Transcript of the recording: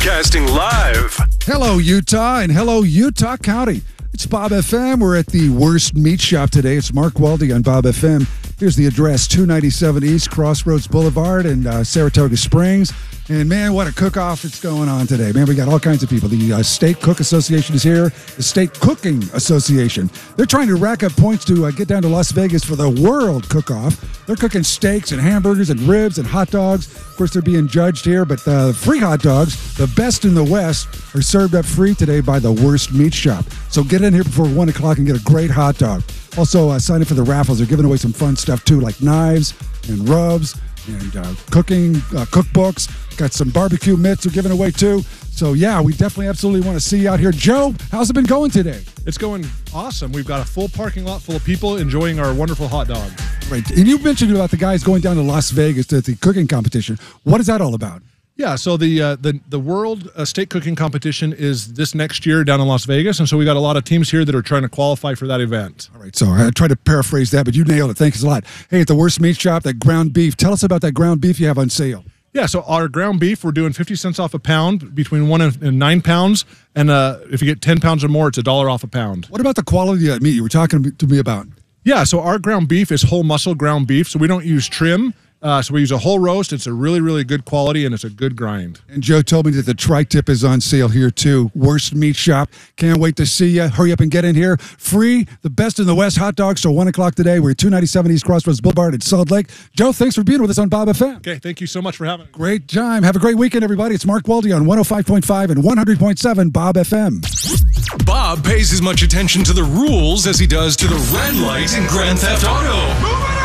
Broadcasting live. Hello, Utah, and hello, Utah County. It's Bob FM. We're at the Worst Meat Shop today. It's Mark Weldy on Bob FM. Here's the address, 297 East Crossroads Boulevard in Saratoga Springs. And, man, what a cook-off it's going on today. Man, we got all kinds of people. The State Cook Association is here. The State Cooking Association. They're trying to rack up points to get down to Las Vegas for the World Cook-Off. They're cooking steaks and hamburgers and ribs and hot dogs. Of course, they're being judged here, but free hot dogs, the best in the West, are served up free today by the Worst Meat Shop. So get in here before 1 o'clock and get a great hot dog. Also, sign up for the raffles. They're giving away some fun stuff, too, like knives and rubs and cooking cookbooks. Got some barbecue mitts they're giving away, too. So, yeah, we definitely absolutely want to see you out here. Joe, how's it been going today? It's going awesome. We've got a full parking lot full of people enjoying our wonderful hot dog. Right. And you mentioned about the guys going down to Las Vegas to the cooking competition. What is that all about? Yeah, so the World State Cooking Competition is this next year down in Las Vegas, and so we got a lot of teams here that are trying to qualify for that event. All right, so I tried to paraphrase that, but you nailed it. Thanks a lot. Hey, at the Worst Meat Shop, that ground beef. Tell us about that ground beef you have on sale. Yeah, so our ground beef, we're doing 50 cents off a pound, between 1 and 9 pounds, and if you get 10 pounds or more, it's $1 off a pound. What about the quality of that meat you were talking to me about? Yeah, so our ground beef is whole muscle ground beef, so we don't use trim. So we use a whole roast. It's a really, really good quality, and it's a good grind. And Joe told me that the tri-tip is on sale here, too. Worst Meat Shop. Can't wait to see you. Hurry up and get in here. Free, the best in the West hot dogs till 1 o'clock today. We're at 297 East Crossroads Boulevard in Salt Lake. Joe, thanks for being with us on Bob FM. Okay, thank you so much for having me. Great time. Have a great weekend, everybody. It's Mark Weldy on 105.5 and 100.7 Bob FM. Bob pays as much attention to the rules as he does to the red light in Grand Theft Auto.